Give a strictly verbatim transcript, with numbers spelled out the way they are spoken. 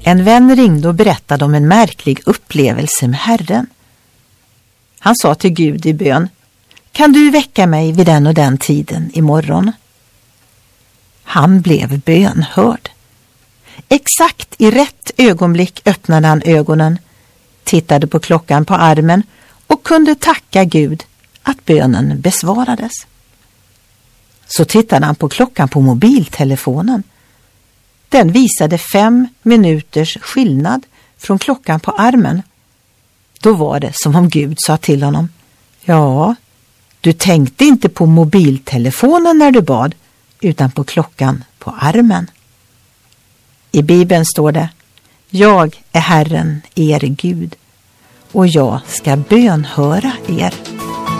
En vän ringde och berättade om en märklig upplevelse med Herren. Han sa till Gud i bön: kan du väcka mig vid den och den tiden imorgon? Han blev bönhörd. Exakt i rätt ögonblick öppnade han ögonen, tittade på klockan på armen och kunde tacka Gud att bönen besvarades. Så tittade han på klockan på mobiltelefonen. Den visade fem minuters skillnad från klockan på armen. Då var det som om Gud sa till honom: ja, du tänkte inte på mobiltelefonen när du bad, utan på klockan på armen. I Bibeln står det: jag är Herren, er Gud, och jag ska bönhöra er.